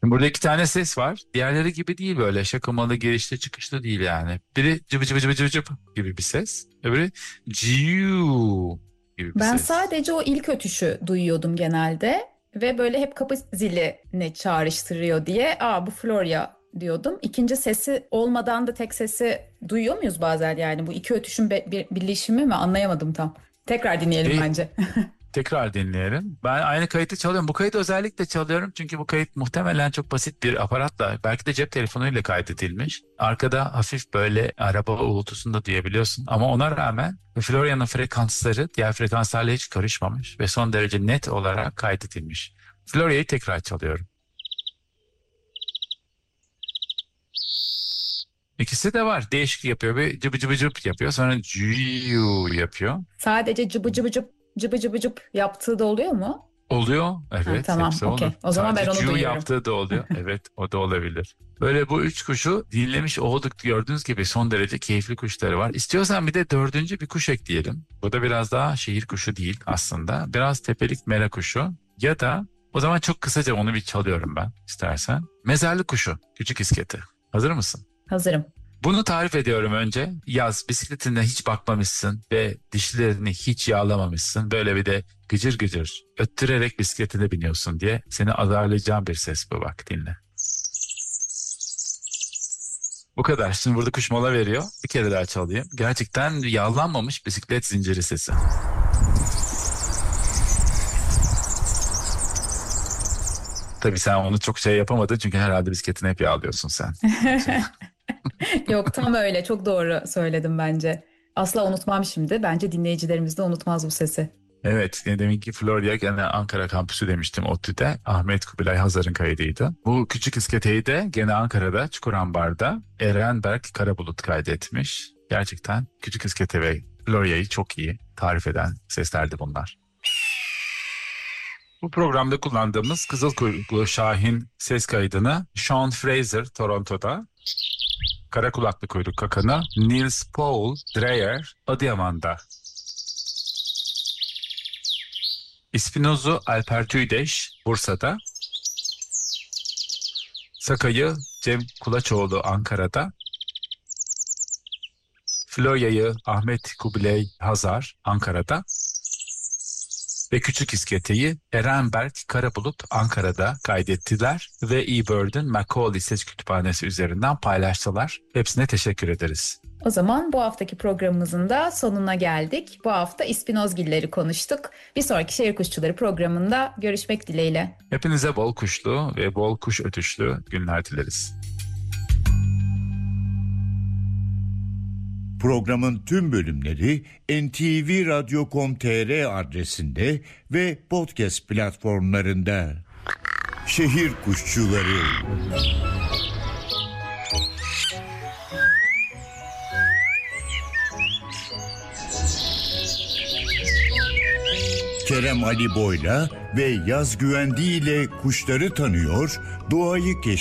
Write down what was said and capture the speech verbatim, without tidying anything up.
Burada iki tane ses var. Diğerleri gibi değil, böyle şakamalı girişli çıkışlı değil yani. Biri cıbı cıbı cıbı cıbı cıbı gibi bir ses. Öbürü ciu gibi bir Ben ses. sadece o ilk ötüşü duyuyordum genelde ve böyle hep kapı zilini çağrıştırıyor diye aa bu Florya diyordum. İkinci sesi olmadan da tek sesi duyuyor muyuz bazen, yani bu iki ötüşün be- bir, birleşimi mi, anlayamadım tam. Tekrar dinleyelim E, bence. Tekrar dinleyelim. Ben aynı kayıtı çalıyorum. Bu kayıtı özellikle çalıyorum çünkü bu kayıt muhtemelen çok basit bir aparatla, belki de cep telefonuyla kaydedilmiş. Arkada hafif böyle araba uğultusunu da duyabiliyorsun. Ama ona rağmen Florya'nın frekansları diğer frekanslarla hiç karışmamış ve son derece net olarak kaydedilmiş. Florya'yı tekrar çalıyorum. İkisi de var. Değişik yapıyor. Bir cıbı cıbı cıp yapıyor. Sonra cüyu yapıyor. Sadece cıbı cıbı cıp cıbı cıbı cıp yaptığı da oluyor mu? Oluyor. Ha, Evet, tamam, hepsi olur. okey. O zaman ben Sadece onu Cu duyuyorum. yaptığı da oluyor. Evet, o da olabilir. Böyle bu üç kuşu dinlemiş olduk. Gördüğünüz gibi son derece keyifli kuşları var. İstiyorsan bir de dördüncü bir kuş ekleyelim. Bu da biraz daha şehir kuşu değil aslında. Biraz tepelik mera kuşu. Ya da o zaman çok kısaca onu bir çalıyorum ben istersen. Mezarlık kuşu. Küçük isketi. Hazır mısın? Hazırım. Bunu tarif ediyorum önce. Yaz, bisikletine hiç bakmamışsın ve dişlerini hiç yağlamamışsın. Böyle bir de gıcır gıcır öttürerek bisikletine biniyorsun diye seni azarlayacağım bir ses bu, bak dinle. Bu kadar. Şimdi burada kuş mola veriyor. Bir kere daha çalayım. Gerçekten yağlanmamış bisiklet zinciri sesi. Tabii sen onu çok şey yapamadın çünkü herhalde bisikletini hep yağlıyorsun sen. Yok, tam öyle, çok doğru söyledim bence. Asla unutmam şimdi. Bence dinleyicilerimiz de unutmaz bu sesi. Evet, e, deminki Florya gene Ankara kampüsü demiştim ODTÜ'de. Ahmet Kubilay Hazar'ın kaydıydı. Bu küçük isketeyi de gene Ankara'da Çukurambar'da Erenberk Karabulut kaydetmiş. Gerçekten küçük iskete ve Florya'yı çok iyi tarif eden seslerdi bunlar. Bu programda kullandığımız kızıl kuyruklu şahin ses kaydını Sean Fraser Toronto'da, kara kulaklı kuyruk kakanı Niels Paul Dreyer Adıyaman'da, İspinozu Alper Tüydeş Bursa'da, Sakay'ı Cem Kulaçoğlu Ankara'da, Florya'yı Ahmet Kubilay Hazar Ankara'da ve Küçük İskete'yi Erenberk Karabulut Ankara'da kaydettiler ve eBird'ün Macaulay Ses Kütüphanesi üzerinden paylaştılar. Hepsine teşekkür ederiz. O zaman bu haftaki programımızın da sonuna geldik. Bu hafta İspinozgilleri konuştuk. Bir sonraki Şehir Kuşçuları programında görüşmek dileğiyle. Hepinize bol kuşlu ve bol kuş ötüşlü günler dileriz. Programın tüm bölümleri en te ve radyo nokta com nokta tr adresinde ve podcast platformlarında. Şehir Kuşçuları. Kerem Ali Boyla ve Yaz Güvendi ile kuşları tanıyor, doğayı keşfediyor.